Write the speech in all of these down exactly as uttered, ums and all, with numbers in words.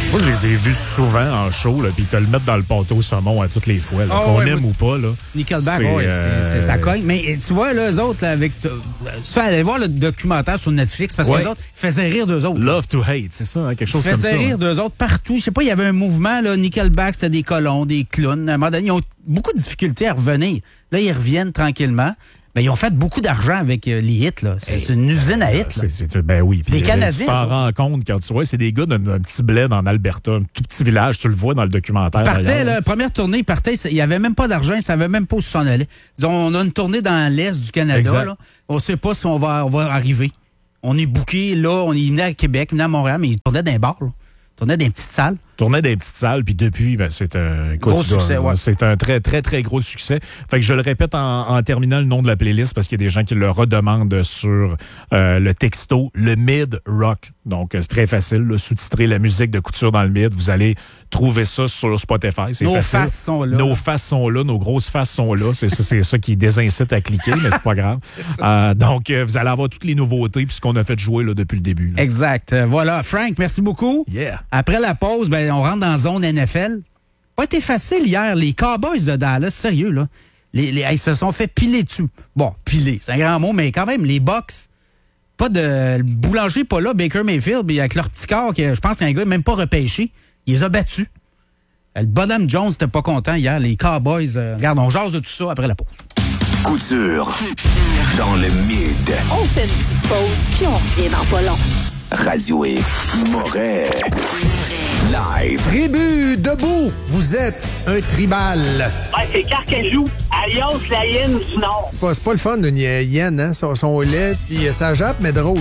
Moi, je les ai vus souvent en show, puis ils te le mettent dans le pâteau saumon à toutes les fois, là, oh, qu'on ouais, aime oui. ou pas. Là. Nickelback, oui, euh... ça cogne. Mais tu vois, là, eux autres, là, avec. Ça, allez voir le documentaire sur Netflix, parce ouais. que les autres faisaient rire d'eux autres. Love to hate, c'est ça, hein, quelque chose comme ça. Ils faisaient rire hein. d'eux autres partout. Je sais pas, il y avait un mouvement, là, Nickelback, c'était des colons, des clowns. À un moment donné, ils ont beaucoup de difficultés à revenir. Là, ils reviennent tranquillement. Ben, ils ont fait beaucoup d'argent avec euh, les hits. Là. C'est, c'est une usine à hits. Là. C'est, c'est, ben oui. Les Canadiens. Tu t'en rends compte quand tu vois, c'est des gars d'un, d'un petit bled en Alberta, un tout petit village, tu le vois dans le documentaire. Ils partaient, la première tournée, ils partaient, il n'y avait même pas d'argent, ils ne savaient même pas où s'en aller. Disons, on a une tournée dans l'Est du Canada. Là. On ne sait pas si on va, on va arriver. On est booké, là, on est venu à Québec, venu à Montréal, mais ils tournaient dans les bars. Là. Ils tournaient dans des petites salles. Tournait dans des petites salles, puis depuis, ben, c'est un écoute, gros succès, là, ouais. c'est un très, très, très gros succès. Fait que je le répète en, en terminant le nom de la playlist parce qu'il y a des gens qui le redemandent sur euh, le texto, le mid rock. Donc, c'est très facile, là, sous-titrer la musique de couture dans le mid. Vous allez trouver ça sur Spotify. C'est nos facile. faces sont là. Nos faces sont là, nos grosses faces sont là. C'est ça, c'est ça qui désincite à cliquer, mais c'est pas grave. Euh, donc, euh, vous allez avoir toutes les nouveautés puis ce qu'on a fait jouer là, depuis le début. Là. Exact. Euh, voilà. Frank, merci beaucoup. Yeah. Après la pause, ben, on rentre dans la zone N F L. Pas été facile hier. Les Cowboys de Dallas, sérieux, là. Les, les, ils se sont fait piler dessus. Bon, piler, c'est un grand mot, mais quand même, les Bucks, pas de. Le boulanger pas là, Baker Mayfield, avec leur petit corps, que je pense qu'un gars même pas repêché, il les a battus. Le bonhomme Jones n'était pas content hier. Les Cowboys, euh, regarde, on jase de tout ça après la pause. Couture dans le mid. On fait une petite pause, puis on revient dans pas long. Radio X, Moret. Live. Tribu debout, vous êtes un tribal. Ouais, c'est Carcajou, alias la hyène du Nord. C'est pas, c'est pas le fun d'une hyène, hein? Son, son lait, puis ça jappe, mais drôle.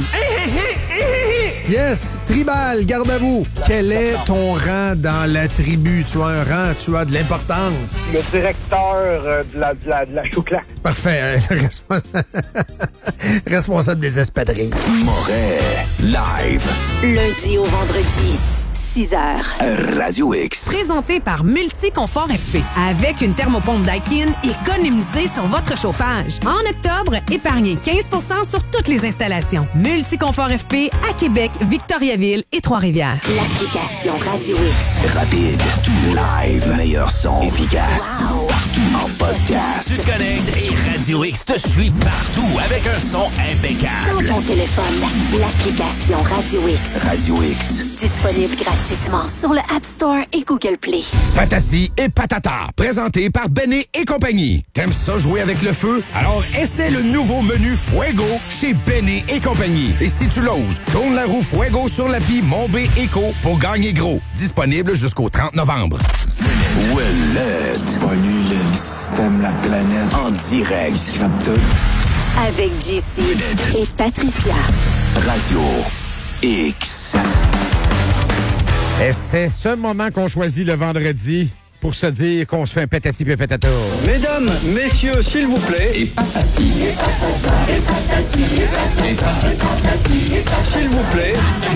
Yes, tribal, garde à vous. Quel est ton rang dans la tribu? Tu as un rang, tu as de l'importance. Le directeur euh, de la, de la, de la choucla. Parfait. Responsable des espadrilles. Moret, live. Lundi au vendredi. six heures. Radio X. Présenté par Multiconfort F P. Avec une thermopompe Daikin, économisez sur votre chauffage. En octobre, épargnez quinze pour cent sur toutes les installations. Multiconfort F P à Québec, Victoriaville et Trois-Rivières. L'application Radio X. Rapide, live, meilleur son, efficace. Wow. En podcast. Tu te connectes et Radio X te suit partout avec un son impeccable. Dans ton téléphone, l'application Radio X. Radio X. Disponible gratuitement sur le App Store et Google Play. Patati et patata, présenté par Benny et compagnie. T'aimes ça jouer avec le feu? Alors essaie le nouveau menu Fuego chez Benny et compagnie. Et si tu l'oses, tourne la roue Fuego sur l'appli Mon B Eco pour gagner gros. Disponible jusqu'au trente novembre. Ouellette. Pollue le système, la planète. En direct. Avec J C et Patricia. Radio X. Et c'est ce moment qu'on choisit le vendredi pour se dire qu'on se fait un patati et patata. Mesdames, messieurs, s'il vous plaît. Et patati. Et patata. Et patati. Et patati. Et patati. Et patati. S'il vous plaît.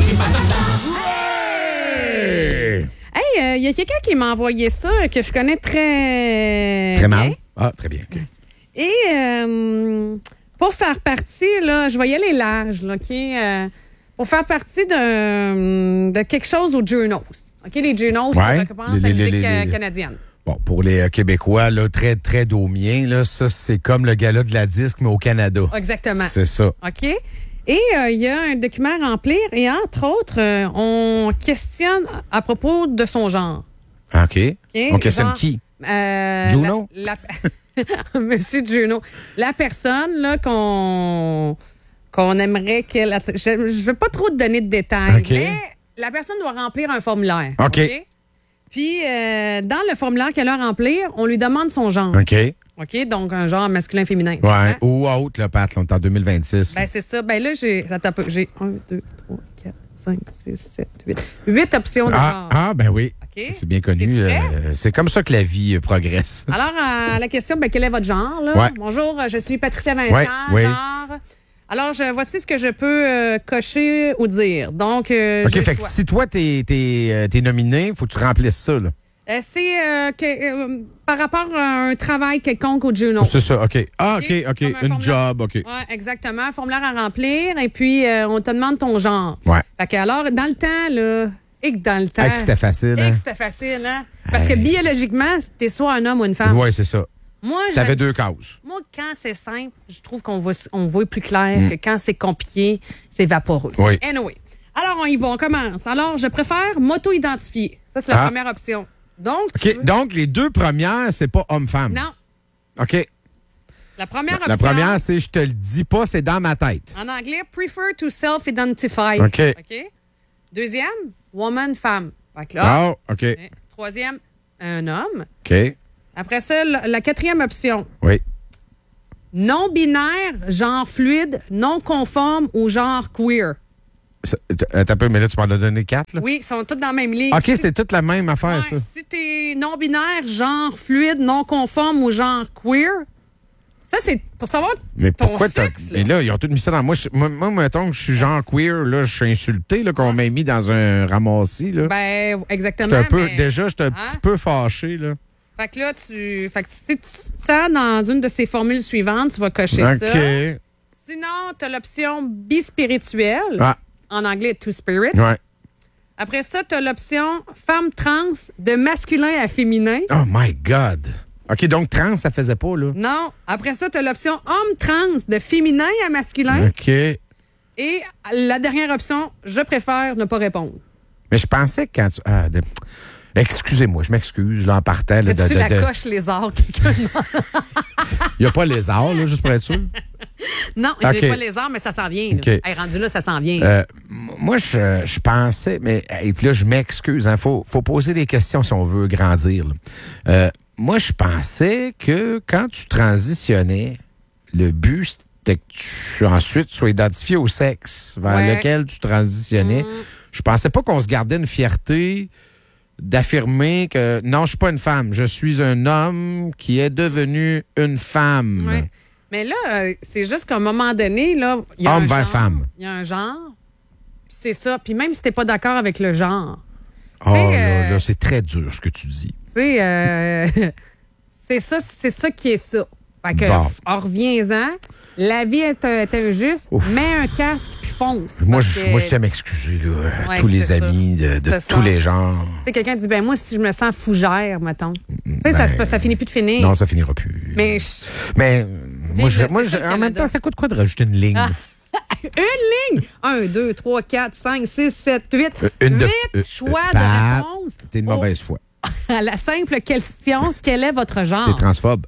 Hey, il euh, y a quelqu'un qui m'a envoyé ça, que je connais très... Très mal? bien. Ah, très bien. Okay. Et euh, pour faire partie, là, je vais y aller large, là, OK? Euh, pour faire partie de, de quelque chose aux Junos. OK, les Junos, Ouais, ça récompense les- la les- musique les- euh, les- canadienne. Bon, pour les euh, Québécois, là, très, très daumiens, là, ça, c'est comme le gala de la disque, mais au Canada. Exactement. C'est ça. OK? Et il euh, y a un document à remplir et entre autres, euh, on questionne à propos de son genre. OK. OK? On questionne Genre, qui? Euh, Juno? la- la- Monsieur Juno. La personne là, qu'on, qu'on aimerait qu'elle... Je ne veux pas trop te donner de détails, OK. mais la personne doit remplir un formulaire. OK. Puis, euh, dans le formulaire qu'elle a à remplir, on lui demande son genre. OK. OK? Donc, un genre masculin-féminin. Ouais. Hein? Ou autre, là, Pat, là, on est en deux mille vingt-six. Ben, c'est ça. Ben là, j'ai... Attends un peu. J'ai un, deux, trois, quatre, cinq, six, sept, huit. Huit options de Ah, genre. ah, ben oui. OK? C'est bien connu. Es-tu prêt? euh, c'est comme ça que la vie euh, progresse. Alors, à la question, ben, quel est votre genre? Là? Ouais. Bonjour, je suis Patricia Vincent. Ouais, oui. Genre. Alors, je, voici ce que je peux euh, cocher ou dire. Donc, euh, OK, j'ai fait que choix. si toi, t'es, t'es, euh, t'es nominé, faut que tu remplisses ça, là. Euh, c'est euh, que, euh, par rapport à un travail quelconque au Juno. C'est ça, OK. Ah, OK, OK. Comme un Une formulaire. job, OK. Oui, exactement. Un formulaire à remplir et puis euh, on te demande ton genre. Ouais. Fait que alors, dans le temps, là, Et que dans le temps. Ah, que c'était facile, Et hein? que c'était facile, hein? Parce que biologiquement, t'es soit un homme ou une femme. Oui, c'est ça. Moi, T'avais j'aime- deux cases. Moi, quand c'est simple, je trouve qu'on voit, on voit plus clair Mm. que quand c'est compliqué, c'est vaporeux. Oui. Anyway. Alors, on y va, on commence. Alors, je préfère m'auto-identifier. Ça, c'est la Ah. première option. Donc, tu OK. veux- Donc, les deux premières, c'est pas homme-femme. Non. OK. La première La option. première, c'est je te le dis pas, c'est dans ma tête. En anglais, prefer to self-identify. OK. OK. Deuxième, woman, femme. Fait que là, Ah, OK. OK. Troisième, un homme. OK. Après ça, la, la quatrième option, Oui. non-binaire, genre fluide, non conforme ou genre queer. Ça- Attends un peu, mais là, tu m'en as donné quatre, là? Oui, ils sont tous dans la même ligne. OK, Si- c'est toute la même affaire, Ouais, ça. si t'es non-binaire, genre fluide, non conforme ou genre queer, ça, c'est pour savoir Mais ton pourquoi t'as. sexe. là. Mais là, ils ont tout mis ça dans moi. je- Moi, moi, mettons que je suis genre queer, là, je suis insulté, là, qu'on m'a mis dans un ramassis, là. Ben, exactement. J'étais un peu. mais- Déjà, j'étais un Hein? petit peu fâché, là. Fait que là, tu. Fait que si tu te sens dans une de ces formules suivantes, tu vas cocher OK. ça. Sinon, tu as l'option bispirituelle. Ah, En anglais, two spirit. ouais. Après ça, tu as l'option femme trans de masculin à féminin. Oh my God. OK, donc trans, ça faisait pas, là. Non. Après ça, tu as l'option homme trans de féminin à masculin. OK. Et la dernière option, je préfère ne pas répondre. Mais je pensais que quand tu. Ah, de- Excusez-moi, je m'excuse, là, en partant. là, Que de- tu de- la de- coches lézard, quelqu'un demande. Il n'y a pas lézard, là, juste pour être sûr. Non, il OK. n'est pas lézard, mais ça s'en vient. là. OK. Hey, rendu là, ça s'en vient. Euh, m- moi, je, je pensais, mais et puis là, je m'excuse, il faut, faut poser des questions si on veut grandir. là. Euh, moi, je pensais que quand tu transitionnais, le but, c'était que tu ensuite sois identifié au sexe vers Ouais. lequel tu transitionnais. Mm. Je pensais pas qu'on se gardait une fierté d'affirmer que non, je suis pas une femme, je suis un homme qui est devenu une femme. Ouais. Mais là, euh, c'est juste qu'à un moment donné, là, il y a Homme un vers genre, femme. Il y a un genre, puis c'est ça. Puis même si t'es pas d'accord avec le genre, Oh, Tu sais, là, euh, là, c'est très dur ce que tu dis. tu sais, euh, c'est ça, c'est ça qui est ça. Fait que, Bon. f- en reviens-en. La vie est, un- est injuste. Ouf. Mets un casque puis fonce. Moi, parce je, que, moi, je tiens à m'excuser, là, à Ouais, tous les c'est ça. amis de, de C'est tous ça. les genres. Tu sais, quelqu'un dit, ben moi, si je me sens fougère, mettons. Tu sais, ça, Ben, ça finit plus de finir. Non, ça finira plus. Mais je- Mais, euh, moi, je, c'est moi, ça je- le en même Canada. temps, ça coûte quoi de rajouter une ligne? Ah. Une ligne! Un, deux, trois, quatre, cinq, six, sept, huit. Euh, une de- Huit euh, choix euh, de Pat, réponse. T'es une Oh, mauvaise foi. à la simple question, quel est votre genre? T'es transphobe.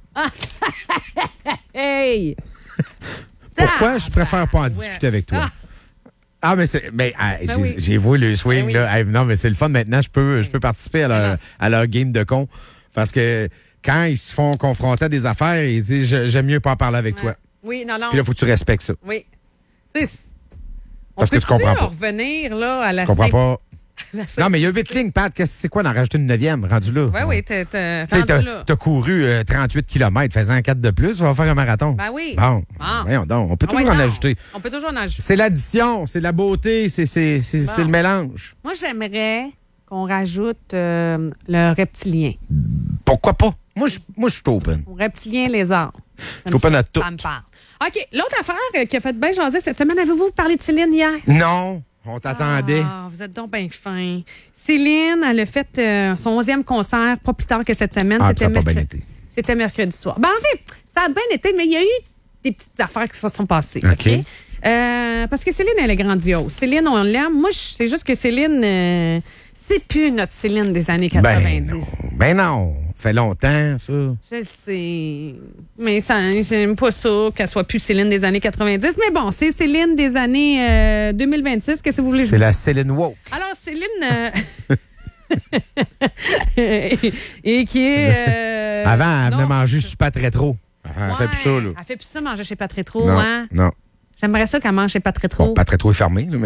Hey! Pourquoi je préfère pas en ouais. discuter avec toi? Ah. Ah, mais c'est. Mais, ah, Ben j'ai oui. j'ai vu le swing, Ben oui. là. Hey, non, mais c'est le fun maintenant. Je peux, je peux participer à leur, Alors, à leur game de con. Parce que quand ils se font confronter à des affaires, ils disent Je- j'aime mieux pas en parler avec toi. Oui, non, non. Puis là, il faut que tu respectes ça. Oui. Tu sais, c'est- on Parce que tu peut-tu comprends pas. revenir là, à la Je comprends simple- pas. la simple- Non, mais il y a huit lignes, Pat. Qu'est-ce que c'est quoi d'en rajouter une neuvième, rendu là? Oui, oui, t'es t'es Tu sais, rendu là. t'as t'as couru euh, trente-huit kilomètres, faisant quatre de plus, on va faire un marathon. Ben oui. Bon, Bon. voyons donc, on peut Ah ouais, toujours en non. ajouter. On peut toujours en ajouter. C'est l'addition, c'est la beauté, c'est c'est- c'est- c'est Bon. le mélange. Moi, j'aimerais qu'on rajoute euh, le reptilien. Pourquoi pas? Moi, je moi, je suis open. Reptilien lézard. Je suis open à tout. Ça me parle. OK, l'autre affaire euh, qui a fait bien jaser cette semaine, avez-vous parlé de Céline hier? Non, on t'attendait. Ah, vous êtes donc bien fin. Céline, elle a fait euh, son onzième concert pas plus tard que cette semaine. Ah, C'était ça a pas bien mercredi- été. C'était mercredi soir. Ben, en fait, ça a bien été, mais il y a eu des petites affaires qui se sont passées. OK. OK? Euh, parce que Céline, elle est grandiose. Céline, on l'aime. Moi, je- c'est juste que Céline, euh, c'est plus notre Céline des années Ben quatre-vingt-dix. non, ben non, ça fait longtemps, ça. Je le sais. Mais ça, j'aime pas ça qu'elle soit plus Céline des années quatre-vingt-dix. Mais bon, c'est Céline des années euh, deux mille vingt-six. Qu'est-ce que vous voulez? C'est la Céline Woke. Alors, Céline. euh, et, et qui est. euh, Avant, elle non, venait manger super très trop. Elle ouais, fait plus ça, là. Elle fait plus ça, manger chez Pas Très Trop. Non, Hein? non. J'aimerais ça qu'elle mange chez Pas Très Trop. Bon, pas très trop est fermé, là, mais.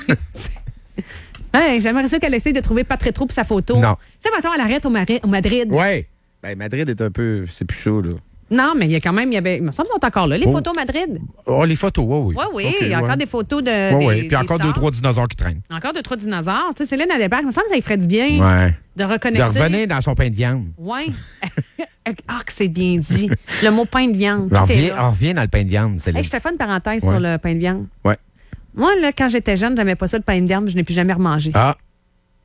Ouais, j'aimerais ça qu'elle essaye de trouver Pas Très Trop pour sa photo. Non. Tu sais, mettons, elle arrête au, Mari- au Madrid. Ouais. Ben, Madrid est un peu. C'est plus chaud, là. Non, mais il y a quand même. Il, y avait, il me semble qu'ils sont encore là, les Oh. photos au Madrid. Oh, les photos, oui, oui. Oui, oui. OK, il y a ouais. encore des photos de. Ouais, des- ouais. Puis des encore deux, stars. trois dinosaures qui traînent. Encore deux, trois dinosaures. Tu sais, Céline, elle débarque. Il me semble que ça lui ferait du bien Ouais. de De reconnecter. revenir dans son pain de viande. Oui. Ah, que c'est bien dit. Le mot pain de viande. On tout est revient, là. on revient dans le pain de viande, Céline. Hey, je te fais une parenthèse Ouais. sur le pain de viande. Ouais. Moi, là, quand j'étais jeune, j'aimais pas ça, le pain de viande, puis je n'ai plus jamais remangé. Ah,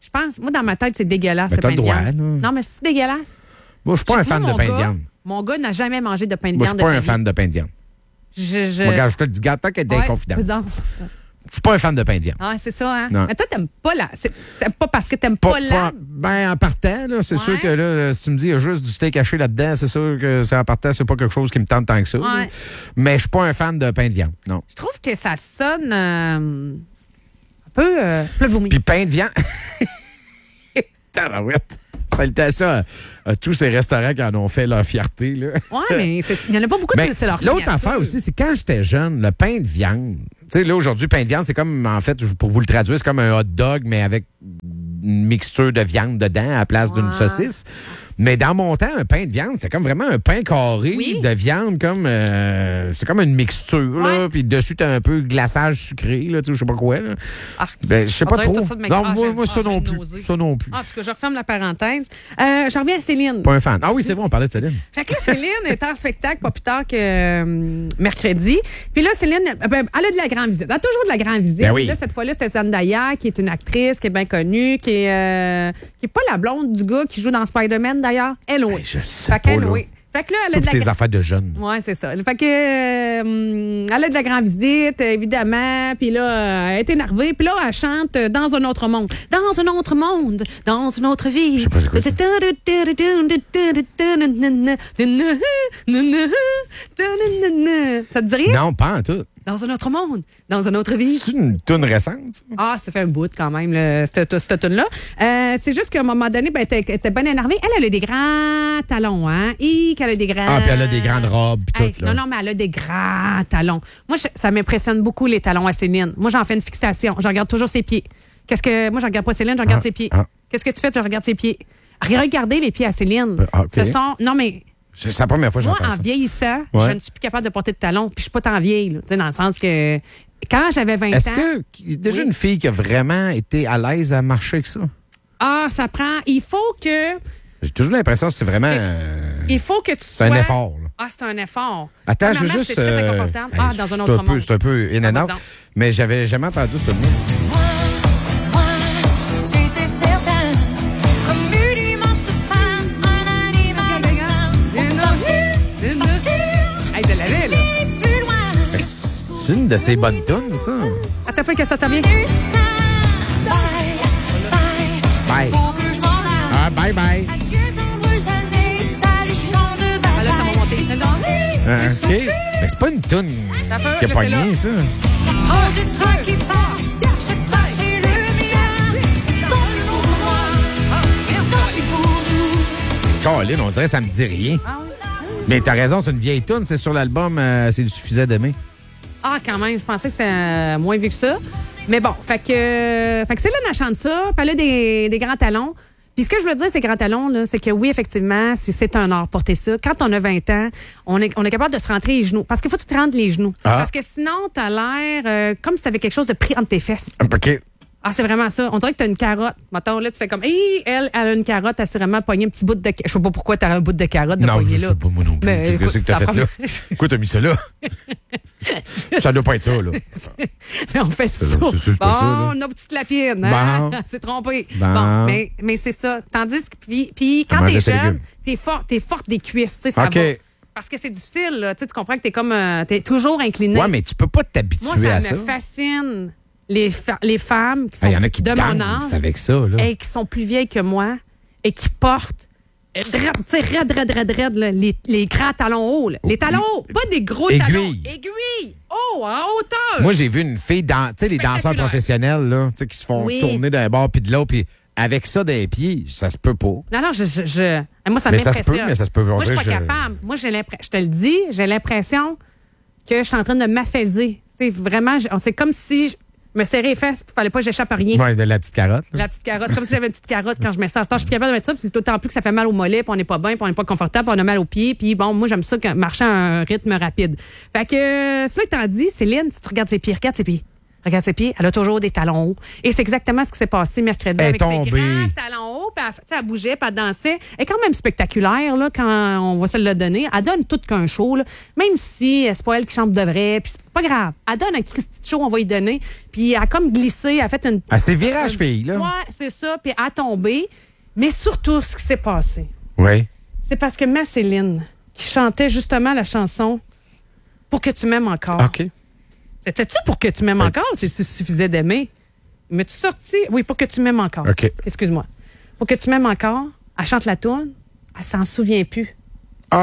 Je pense, moi, dans ma tête, c'est dégueulasse, Mais le t'as pain le de droit, viande. là. Non, mais c'est dégueulasse. Moi, je suis pas un Moi, fan de mon pain de gars- viande. Mon gars n'a jamais mangé de pain de Moi, je viande suis pas de un sa fan vie. de pain de viande. Je, je... Moi, regarde, je te le dis, garde, tant qu'elle est Ouais, confidence. non. Je suis pas un fan de pain de viande. Ah, c'est ça, hein? Non. Mais toi, t'aimes pas la. c'est- T'aimes pas parce que t'aimes pas, Pas, la. pas- ben, en partant, là, c'est Ouais. sûr que là, si tu me dis, il y a juste du steak haché là-dedans, c'est sûr que c'est en partant, c'est pas quelque chose qui me tente tant que ça. là. Ouais. Mais je suis pas un fan de pain de viande, non. Je trouve que ça sonne euh, un peu. Euh, peu vomi. Puis pain de viande. Tabarouette. Salutations à, à tous ces restaurants qui en ont fait leur fierté. Là. Ouais, mais c'est- il y en a pas beaucoup Ben, qui c'est leur l'autre signature. affaire aussi, c'est quand j'étais jeune, le pain de viande. Tu sais, là, aujourd'hui, pain de viande, c'est comme, en fait, pour vous le traduire, c'est comme un hot dog, mais avec une mixture de viande dedans à la place d'une Ouais. saucisse. Mais dans mon temps, un pain de viande, c'est comme vraiment un pain carré Oui. de viande, comme euh, c'est comme une mixture, là, Ouais. puis dessus, t'as un peu glaçage sucré, là, tu sais, je sais pas quoi. Là. Ah, Ben, je sais on pas dirait trop. tout ça de ma- Non, Ah, moi, j'ai- moi, ça ah, non j'ai plus. nausée. Ça non plus. En tout cas, je referme la parenthèse. Euh, je reviens à Céline. Pas un fan. Ah oui, c'est vrai, on parlait de Céline. Fait que là, Céline est en spectacle pas plus tard que euh, mercredi. Puis là, Céline, euh, ben, elle a de la grande visite. Elle a toujours de la grande visite. Ben oui. Là, cette fois-là, c'était Zendaya, qui est une actrice, qui est bien connue, qui est, euh, qui est pas la blonde du gars qui joue dans Spider-Man, d'ailleurs. Elle, oui. Je sais Fait pas, qu'elle, là. oui. Fait que là, elle a de Toutes la tes gra- affaires de jeunes. Ouais, c'est ça. Fait que, euh, hum, elle a de la grande visite, évidemment. Puis là, euh, elle est énervée. Puis là, elle chante euh, Dans un autre monde. Dans un autre monde. Dans une autre vie. Je sais pas c'est quoi ça. Ça te dit rien? Non, pas en tout. Dans un autre monde. Dans une autre vie. C'est une toune récente, ça? Ah, ça fait un bout quand même, là, cette, cette tune-là. Euh, c'est juste qu'à un moment donné, ben, elle était, elle était bien énervée. Elle, elle a des grands talons, hein? Et qu'elle a des grands. Ah, puis elle a des grandes robes, puis Hey, tout, là. Non, non, mais elle a des grands talons. Moi, je- ça m'impressionne beaucoup, les talons à Céline. Moi, j'en fais une fixation. Je regarde toujours ses pieds. Qu'est-ce que. Moi, je regarde pas Céline, je regarde Ah, ses pieds. ah. Qu'est-ce que tu fais? Je regarde ses pieds. Regardez les pieds à Céline. Ah, OK. Ce sont. Non, mais. C'est la première fois que Moi, j'entends en ça. vieillissant, Ouais. je ne suis plus capable de porter de talons. Puis je suis pas tant vieille, là, tu sais, dans le sens que quand j'avais vingt Est-ce ans. que il y a déjà Oui. une fille qui a vraiment été à l'aise à marcher avec ça? Ah, ça prend. Il faut que. J'ai toujours l'impression que c'est vraiment. euh, Il faut que tu C'est sois. un effort, là. Ah, c'est un effort. Attends, je veux Premièrement, juste. C'est très euh, inconfortable. hey, Ah, dans un c'est autre un peu, monde. C'est un peu in and Ah, out, vas-y donc. mais j'avais jamais entendu ce mot. C'était certain, comme une immense femme, un animal distinct. On partit, Hey, je l'avais, là. plus loin. Fait que C'est une de ces bonnes tunes, ça. Attends un peu que ça te vient. Destin. Bye, bye. Bye. Faut que je m'en aille. Ah, bye bye. Adieu, tendres années, sale champ de bataille. Ah, là, ça va monter. Les C'est ennuis, Ah, les OK. souffles, Mais c'est pas une toune Ça peut, qui a laissez-la. pogné, ça. un de train qui passe, cherche trace et le mien. Dans le noir, dans les fourneaux. Caroline, on dirait que ça me dit rien. Mais t'as raison, c'est une vieille toune, c'est sur l'album euh, C'est suffisait d'aimer. Ah, quand même, je pensais que c'était euh, moins vu que ça. Mais bon, fait que, euh, fait que Céline, elle chante ça, puis elle a des, des grands talons. Puis ce que je veux dire, ces grands talons, là, c'est que oui, effectivement, c'est, c'est un art porter ça. Quand on a vingt ans, on est, on est capable de se rentrer les genoux. Parce qu'il faut que tu te rentres les genoux. Ah. Parce que sinon, t'as l'air euh, comme si t'avais quelque chose de pris entre tes fesses. OK. Ah, c'est vraiment ça. On dirait que t'as une carotte. Mettons, là, tu fais comme, hé, elle, elle a une carotte, assurément, pogné un petit bout de. ca- Je sais pas pourquoi t'as un bout de carotte de Non, pogner je là. sais pas, moi non plus. Mais Qu'est-ce écoute, que t'as ça fait là? prend- Pourquoi t'as mis ça là? Ça doit pas être ça, là. Mais on fait ça. C'est- c'est- c'est pas bon, ça, là. nos petites lapines, hein? Bon. C'est trompé. Bon. Bon, mais, mais c'est ça. Tandis que, puis, puis quand Comment t'es rester jeune, légumes? t'es forte, t'es forte des cuisses, tu sais, ça OK. va. Parce que c'est difficile, là. Tu sais, tu comprends que t'es comme, euh, t'es toujours incliné. Ouais, mais tu peux pas Moi, t'habituer ça à me ça. fascine. Les, fa- les femmes qui Ah, sont il y en a qui de mon dansent âge avec ça, là. et qui sont plus vieilles que moi et qui portent euh, drette, tu sais, raide, raide, raide, raide, là, les, les grands talons hauts. là. Les talons hauts, pas des gros Aiguilles. talons. Aiguilles. Oh, en hauteur. Moi, j'ai vu une fille, dans, tu sais, les danseurs Spectaculaire. professionnels, là, tu sais, qui se font Oui. tourner d'un bord puis de l'autre, puis avec ça des pieds, ça se peut pas. Non, non, je, je, je- moi, ça Mais ça se m'impressionne. peut, mais ça se peut. Moi, je suis pas Je- capable. Moi, j'ai l'impression, je te le dis, j'ai l'impression que je suis en train de m'affaiser. C'est vraiment, je- c'est comme si je me serrais les fesses, il fallait pas que j'échappe à rien. Ouais, de la petite carotte. là. La petite carotte. C'est comme si j'avais une petite carotte quand je mets ça. À ce temps, je suis plus capable de mettre ça, puis c'est d'autant plus que ça fait mal au mollet, puis on n'est pas bien, puis on n'est pas confortable, puis on a mal aux pieds. Puis bon, moi, j'aime ça que marcher à un rythme rapide. Fait que, euh, cela étant dit, Céline, si tu regardes ses pieds, regarde ses pieds. Regarde ses pieds, elle a toujours des talons hauts. Et c'est exactement ce qui s'est passé mercredi Elle est avec tombée. ses grands talons hauts. Puis elle, tu sais, elle bougeait, puis elle dansait. Elle est quand même spectaculaire, là, quand on va se le donner. Elle donne tout qu'un show, là. Même si c'est pas elle qui chante de vrai, puis c'est pas grave. Elle donne un Christy de show, on va y donner. Puis elle a comme glissé, elle a fait une... Ah, c'est virage, fille, là. Ouais, c'est ça. Puis elle a tombé. Mais surtout, ce qui s'est passé, Oui. c'est parce que ma Céline, qui chantait justement la chanson « Pour que tu m'aimes encore ». OK. C'était-tu pour que tu m'aimes Oui. encore? C'est suffisait d'aimer. Mais tu sorti? Oui, pour que tu m'aimes encore. OK. Excuse-moi. Pour que tu m'aimes encore, elle chante la tourne, elle s'en souvient plus.